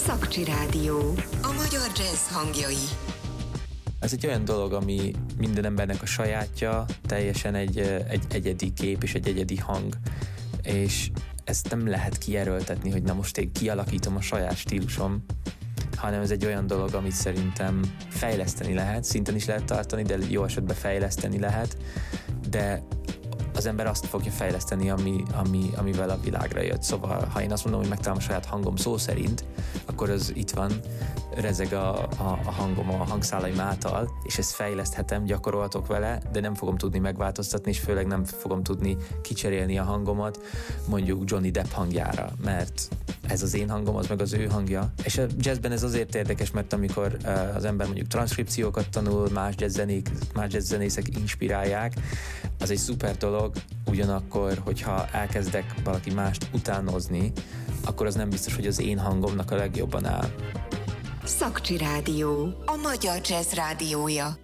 Szakcsi Rádió. A magyar jazz hangjai. Ez egy olyan dolog, ami minden embernek a sajátja, teljesen egy egyedi kép és egy egyedi hang. És ezt nem lehet kierőltetni, hogy na most én kialakítom a saját stílusom, hanem ez egy olyan dolog, amit szerintem fejleszteni lehet, szinten is lehet tartani, de jó esetben fejleszteni lehet, de az ember azt fogja fejleszteni, amivel a világra jött. Szóval, ha én azt mondom, hogy megtalálom a saját hangom szó szerint, akkor az itt van, rezeg a hangom a hangszálaim által, és ezt fejleszthetem, gyakorolhatok vele, de nem fogom tudni megváltoztatni, és főleg nem fogom tudni kicserélni a hangomat mondjuk Johnny Depp hangjára, mert ez az én hangom, az meg az ő hangja. És a jazzben ez azért érdekes, mert amikor az ember mondjuk transzkripciókat tanul, más jazzzenészek inspirálják, az egy szuper dolog, ugyanakkor, hogyha elkezdek valaki mást utánozni, akkor az nem biztos, hogy az én hangomnak a legjobban áll. Szakcsi Rádió. A magyar jazz rádiója.